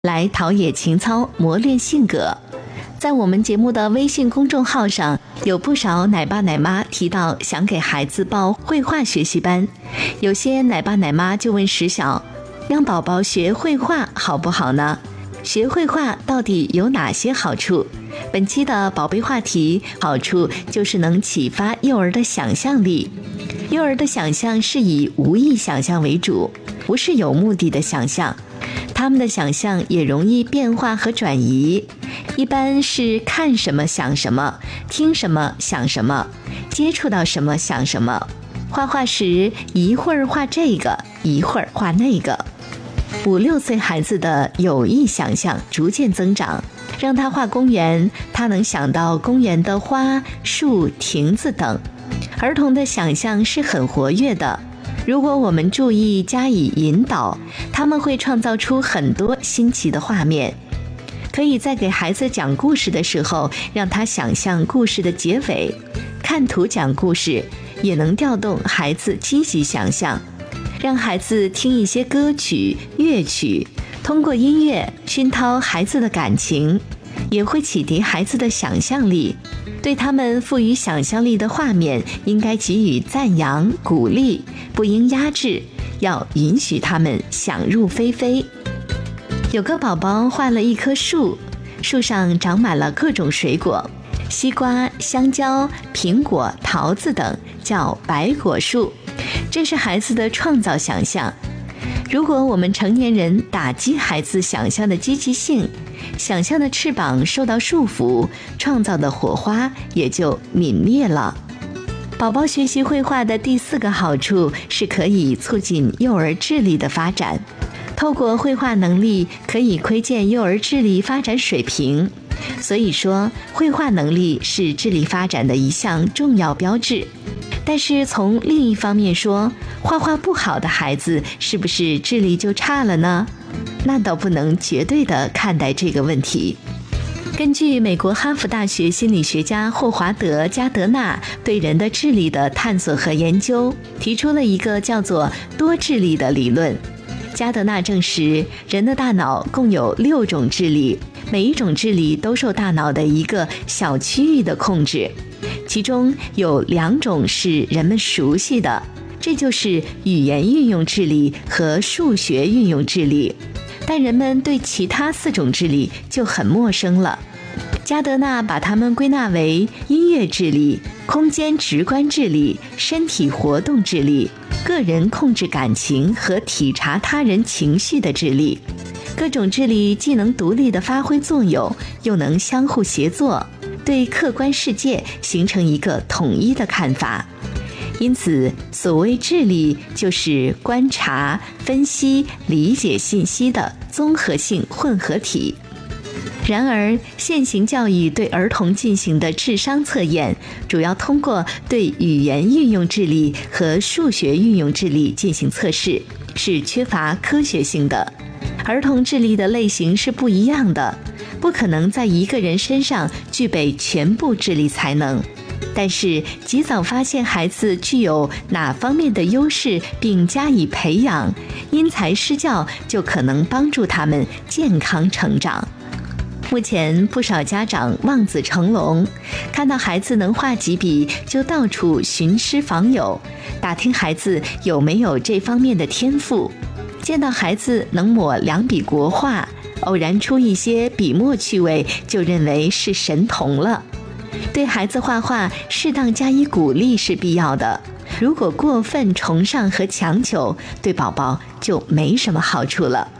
来陶冶情操，磨练性格。在我们节目的微信公众号上，有不少奶爸奶妈提到想给孩子报绘画学习班。有些奶爸奶妈就问石晓，让宝宝学绘画好不好呢？学绘画到底有哪些好处？本期的宝贝话题，好处就是能启发幼儿的想象力。幼儿的想象是以无意想象为主，不是有目的的想象。他们的想象也容易变化和转移，一般是看什么想什么，听什么想什么，接触到什么想什么。画画时一会儿画这个，一会儿画那个。5、6岁孩子的有意想象逐渐增长，让他画公园，他能想到公园的花、树、亭子等。儿童的想象是很活跃的，如果我们注意加以引导，他们会创造出很多新奇的画面。可以在给孩子讲故事的时候，让他想象故事的结尾，看图讲故事，也能调动孩子积极想象。让孩子听一些歌曲、乐曲，通过音乐熏陶孩子的感情，也会启迪孩子的想象力。对他们赋予想象力的画面，应该给予赞扬、鼓励，不应压制，要允许他们想入非非。有个宝宝画了一棵树，树上长满了各种水果，西瓜、香蕉、苹果、桃子等，叫百果树。这是孩子的创造想象。如果我们成年人打击孩子想象的积极性，想象的翅膀受到束缚，创造的火花也就泯灭了。宝宝学习绘画的第4个好处是可以促进幼儿智力的发展。透过绘画能力可以窥见幼儿智力发展水平，所以说绘画能力是智力发展的一项重要标志。但是从另一方面说，画画不好的孩子是不是智力就差了呢？那倒不能绝对地看待这个问题。根据美国哈佛大学心理学家霍华德·加德纳对人的智力的探索和研究，提出了一个叫做多智力的理论。加德纳证实，人的大脑共有6种智力，每一种智力都受大脑的一个小区域的控制，其中有2种是人们熟悉的，这就是语言运用智力和数学运用智力。但人们对其他4种智力就很陌生了。加德纳把它们归纳为音乐智力、空间直观智力、身体活动智力、个人控制感情和体察他人情绪的智力。各种智力既能独立地发挥作用，又能相互协作，对客观世界形成一个统一的看法。因此，所谓智力就是观察、分析、理解信息的综合性混合体。然而，现行教育对儿童进行的智商测验，主要通过对语言运用智力和数学运用智力进行测试，是缺乏科学性的。儿童智力的类型是不一样的，不可能在一个人身上具备全部智力才能。但是，及早发现孩子具有哪方面的优势并加以培养，因材施教就可能帮助他们健康成长。目前不少家长望子成龙，看到孩子能画几笔就到处寻师访友，打听孩子有没有这方面的天赋。见到孩子能抹2笔国画，偶然出一些笔墨趣味，就认为是神童了。对孩子画画适当加以鼓励是必要的，如果过分崇尚和强求，对宝宝就没什么好处了。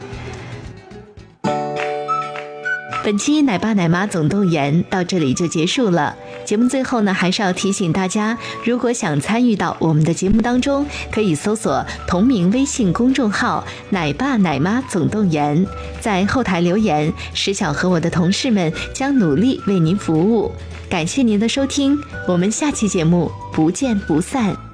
本期奶爸奶妈总动员到这里就结束了。节目最后呢，还是要提醒大家，如果想参与到我们的节目当中，可以搜索同名微信公众号奶爸奶妈总动员，在后台留言，石晓和我的同事们将努力为您服务。感谢您的收听，我们下期节目不见不散。